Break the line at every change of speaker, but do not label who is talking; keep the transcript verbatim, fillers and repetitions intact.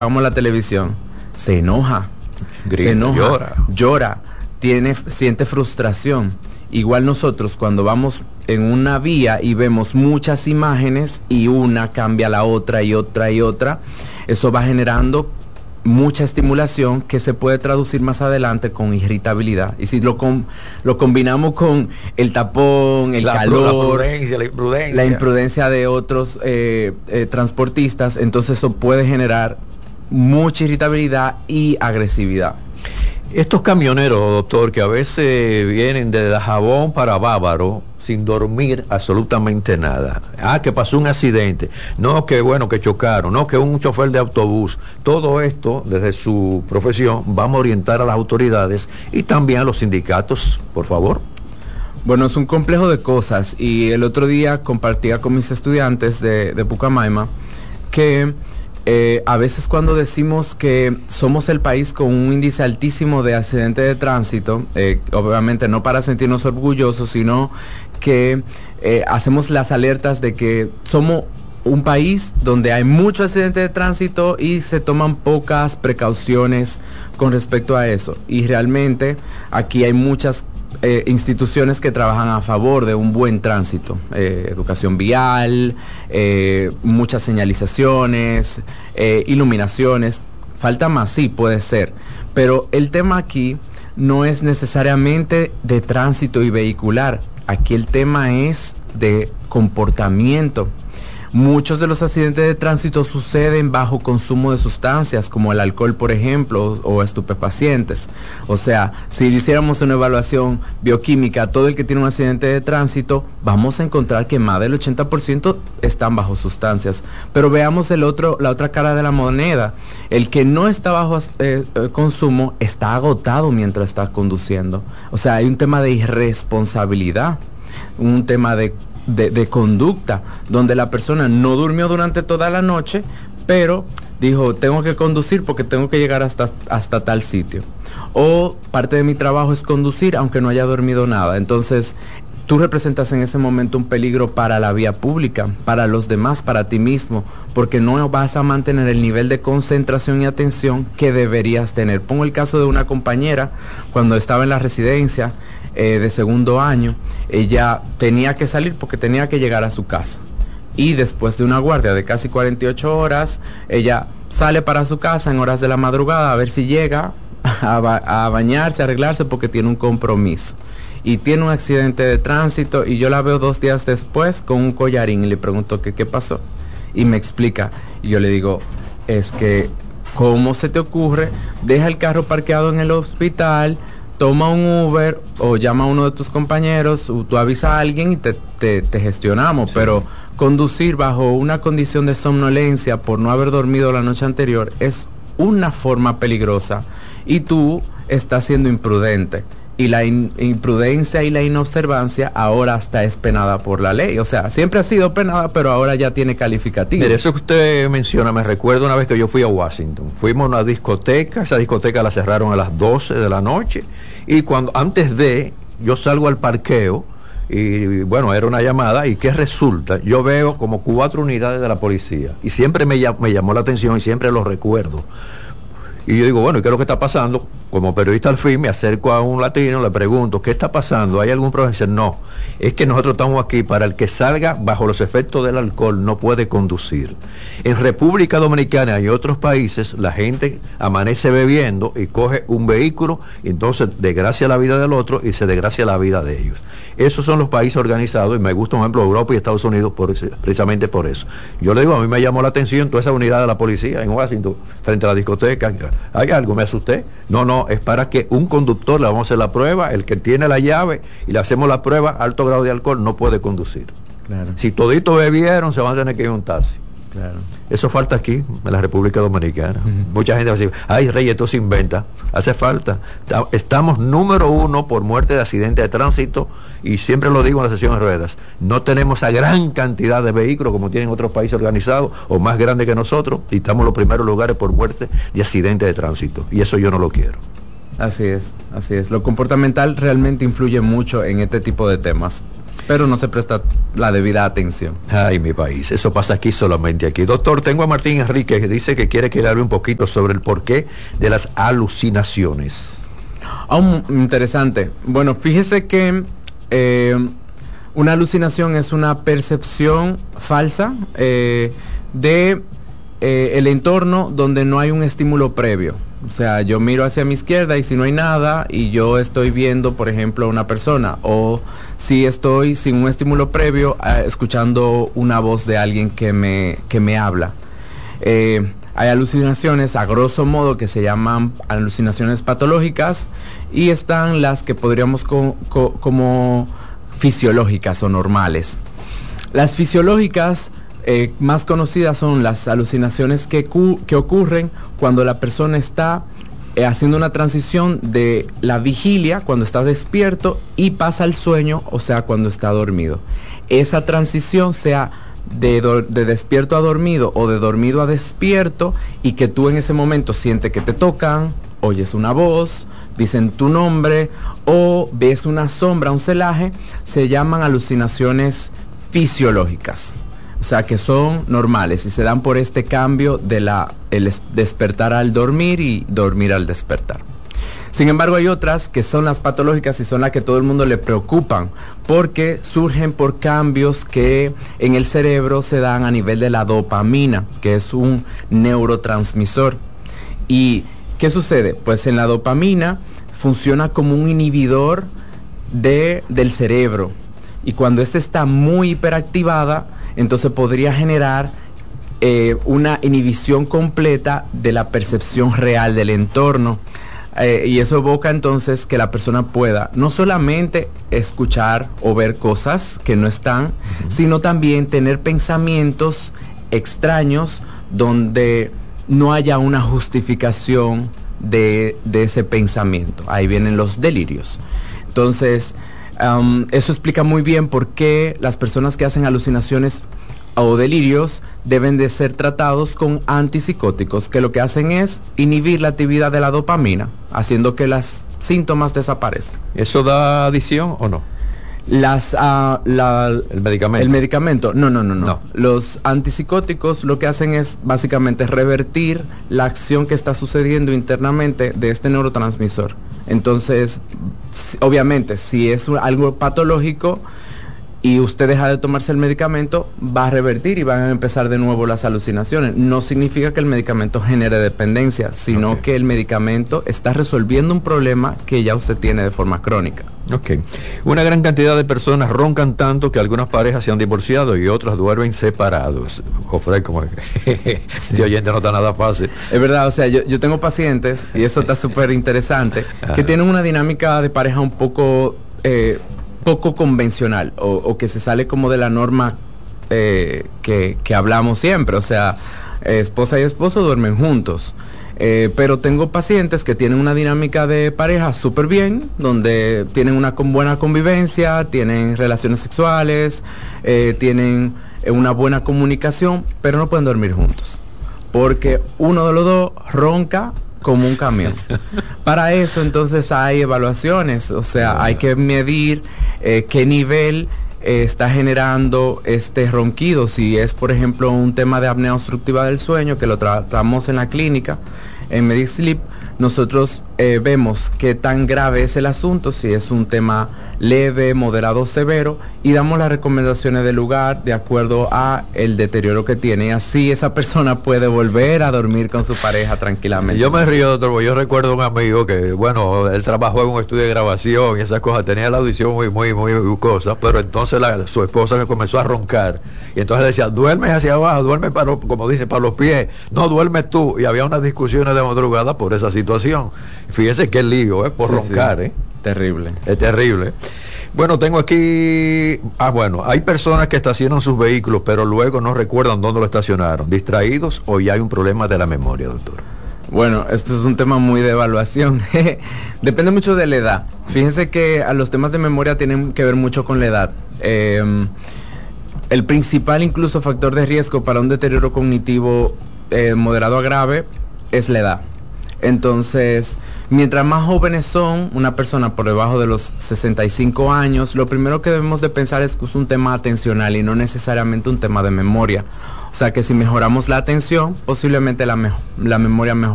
vamos a la televisión, se enoja,
Grita,
se enoja,
llora.
llora, tiene, siente frustración. Igual nosotros cuando vamos en una vía y vemos muchas imágenes y una cambia a la otra y otra y otra, eso va generando mucha estimulación que se puede traducir más adelante con irritabilidad. Y si lo, com lo combinamos con el tapón, el
la,
calor,
la prudencia, la imprudencia,
la imprudencia de otros eh, eh, transportistas, entonces eso puede generar mucha irritabilidad y agresividad.
Estos camioneros, doctor, que a veces vienen de Dajabón para Bávaro sin dormir absolutamente nada. Ah, que pasó un accidente. No, que bueno, que chocaron. No, que un chofer de autobús. Todo esto, desde su profesión, vamos a orientar a las autoridades y también a los sindicatos, por favor.
Bueno, es un complejo de cosas y el otro día compartía con mis estudiantes de, de Pucamaima que Eh, a veces cuando decimos que somos el país con un índice altísimo de accidentes de tránsito, eh, obviamente no para sentirnos orgullosos, sino que eh, hacemos las alertas de que somos un país donde hay muchos accidentes de tránsito y se toman pocas precauciones con respecto a eso. Y realmente aquí hay muchas Eh, instituciones que trabajan a favor de un buen tránsito, eh, educación vial, eh, muchas señalizaciones, eh, iluminaciones. Falta más, sí, puede ser, pero el tema aquí no es necesariamente de tránsito y vehicular, aquí el tema es de comportamiento. Muchos de los accidentes de tránsito suceden bajo consumo de sustancias como el alcohol, por ejemplo, o estupefacientes. O sea, si hiciéramos una evaluación bioquímica a todo el que tiene un accidente de tránsito, vamos a encontrar que más del ochenta por ciento están bajo sustancias. Pero veamos el otro, la otra cara de la moneda. El que no está bajo eh, eh, consumo está agotado mientras está conduciendo. O sea, hay un tema de irresponsabilidad, un tema de De, de conducta, donde la persona no durmió durante toda la noche, pero dijo, tengo que conducir porque tengo que llegar hasta, hasta tal sitio. O parte de mi trabajo es conducir aunque no haya dormido nada. Entonces, tú representas en ese momento un peligro para la vía pública, para los demás, para ti mismo, porque no vas a mantener el nivel de concentración y atención que deberías tener. Pongo el caso de una compañera, cuando estaba en la residencia, Eh, de segundo año, ella tenía que salir porque tenía que llegar a su casa y después de una guardia de casi cuarenta y ocho horas, ella sale para su casa en horas de la madrugada a ver si llega a, ba a bañarse, a arreglarse porque tiene un compromiso y tiene un accidente de tránsito y yo la veo dos días después con un collarín y le pregunto que qué pasó y me explica y yo le digo, es que ¿cómo se te ocurre? Deja el carro parqueado en el hospital, toma un Uber o llama a uno de tus compañeros, o tú avisas a alguien y te, te, te gestionamos, sí. Pero conducir bajo una condición de somnolencia por no haber dormido la noche anterior es una forma peligrosa y tú estás siendo imprudente y la in, imprudencia y la inobservancia ahora hasta es penada por la ley, o sea, siempre ha sido penada pero ahora ya tiene calificativo.
Mire, eso que usted menciona, me recuerda una vez que yo fui a Washington, fuimos a una discoteca, esa discoteca la cerraron a las doce de la noche y cuando antes de, yo salgo al parqueo y bueno, era una llamada y ¿qué resulta? Yo veo como cuatro unidades de la policía y siempre me, me llamó la atención y siempre lo recuerdo. Y yo digo, bueno, ¿y qué es lo que está pasando? Como periodista al fin me acerco a un latino, le pregunto, ¿qué está pasando? ¿Hay algún problema? Dice, no, es que nosotros estamos aquí para el que salga bajo los efectos del alcohol no puede conducir. En República Dominicana y otros países la gente amanece bebiendo y coge un vehículo y entonces desgracia la vida del otro y se desgracia la vida de ellos. Esos son los países organizados y me gusta, por ejemplo, Europa y Estados Unidos por ese, precisamente por eso. Yo le digo, a mí me llamó la atención toda esa unidad de la policía en Washington frente a la discoteca. ¿Hay algo? ¿Me asusté? No, no, es para que un conductor le vamos a hacer la prueba, el que tiene la llave y le hacemos la prueba, alto grado de alcohol, no puede conducir. Claro. Si toditos bebieron, se van a tener que ir a un taxi. Claro. Eso falta aquí, en la República Dominicana. Uh-huh. Mucha gente va a decir, ay, Rey, esto se inventa. Hace falta. Estamos número uno por muerte de accidente de tránsito y siempre lo digo en la sesión de ruedas. No tenemos a gran cantidad de vehículos como tienen otros países organizados o más grandes que nosotros y estamos en los primeros lugares por muerte de accidente de tránsito. Y eso yo no lo quiero.
Así es, así es. Lo comportamental realmente influye mucho en este tipo de temas. pero no se presta la debida atención.
Ay, mi país, eso pasa aquí, solamente aquí. Doctor, tengo a Martín Enrique que dice que quiere que le hable un poquito sobre el porqué de las alucinaciones.
Oh, interesante. Bueno, fíjese que eh, una alucinación es una percepción falsa eh, de eh, el entorno donde no hay un estímulo previo. O sea, yo miro hacia mi izquierda y si no hay nada y yo estoy viendo, por ejemplo, a una persona, o si estoy sin un estímulo previo eh, escuchando una voz de alguien que me, que me habla. Eh, hay alucinaciones a grosso modo que se llaman alucinaciones patológicas y están las que podríamos co co como fisiológicas o normales. Las fisiológicas Eh, más conocidas son las alucinaciones que, que ocurren cuando la persona está eh, haciendo una transición de la vigilia, cuando está despierto, y pasa al sueño, o sea, cuando está dormido. Esa transición sea de, de despierto a dormido o de dormido a despierto, y que tú en ese momento sientes que te tocan, oyes una voz, dicen tu nombre, o ves una sombra, un celaje, se llaman alucinaciones fisiológicas. O sea, que son normales y se dan por este cambio de la el despertar al dormir y dormir al despertar. Sin embargo, hay otras que son las patológicas y son las que todo el mundo le preocupan porque surgen por cambios que en el cerebro se dan a nivel de la dopamina, que es un neurotransmisor. ¿Y qué sucede? Pues en la dopamina funciona como un inhibidor de, del cerebro, y cuando ésta está muy hiperactivada, entonces podría generar eh, una inhibición completa de la percepción real del entorno. Eh, y eso evoca entonces que la persona pueda no solamente escuchar o ver cosas que no están, uh-huh. sino también tener pensamientos extraños donde no haya una justificación de, de ese pensamiento. Ahí vienen los delirios. Entonces, Um, eso explica muy bien por qué las personas que hacen alucinaciones o delirios deben de ser tratados con antipsicóticos, que lo que hacen es inhibir la actividad de la dopamina, haciendo que los síntomas desaparezcan.
¿Eso da adicción o no?
Las, uh, la,
el medicamento.
El medicamento, no, no, no, no,
no.
Los antipsicóticos lo que hacen es básicamente revertir la acción que está sucediendo internamente de este neurotransmisor. Entonces, obviamente, si es algo patológico y usted deja de tomarse el medicamento, va a revertir y van a empezar de nuevo las alucinaciones. No significa que el medicamento genere dependencia, sino okay. que el medicamento está resolviendo un problema que ya usted tiene de forma crónica.
Ok. Una gran cantidad de personas roncan tanto que algunas parejas se han divorciado y otras duermen separados. Jofre, como que este oyente no está nada fácil.
Es verdad, o sea, yo, yo tengo pacientes, y eso está súper interesante, que tienen una dinámica de pareja un poco... Eh, poco convencional o, o que se sale como de la norma eh, que, que hablamos siempre, o sea, eh, esposa y esposo duermen juntos, eh, pero tengo pacientes que tienen una dinámica de pareja súper bien, donde tienen una con buena convivencia, tienen relaciones sexuales, eh, tienen eh, una buena comunicación, pero no pueden dormir juntos, porque uno de los dos ronca como un camión. Para eso entonces hay evaluaciones, o sea, hay que medir eh, qué nivel eh, está generando este ronquido. Si es, por ejemplo, un tema de apnea obstructiva del sueño, que lo tratamos en la clínica, en MediSleep, nosotros eh, vemos qué tan grave es el asunto, si es un tema leve, moderado, severo, y damos las recomendaciones del lugar de acuerdo a el deterioro que tiene, y así esa persona puede volver a dormir con su pareja tranquilamente.
Yo me río, doctor, porque yo recuerdo un amigo que, bueno, él trabajó en un estudio de grabación y esas cosas, tenía la audición muy, muy, muy cosa, pero entonces la, su esposa que comenzó a roncar, y entonces decía, duerme hacia abajo, duerme para, como dice, para los pies, no duerme tú, y había unas discusiones de madrugada por esa situación. Fíjese qué lío, ¿eh? Por sí, roncar, sí. ¿eh?
Terrible.
Es terrible. Bueno, tengo aquí... Ah, bueno, hay personas que estacionan sus vehículos, pero luego no recuerdan dónde lo estacionaron. ¿Distraídos o ya hay un problema de la memoria, doctor?
Bueno, esto es un tema muy de evaluación. Depende mucho de la edad. Fíjense que a los temas de memoria tienen que ver mucho con la edad. Eh, el principal incluso factor de riesgo para un deterioro cognitivo eh, moderado a grave es la edad. Entonces, mientras más jóvenes son, una persona por debajo de los sesenta y cinco años, lo primero que debemos de pensar es que es un tema atencional y no necesariamente un tema de memoria. O sea que si mejoramos la atención, posiblemente la, me- la memoria mejore.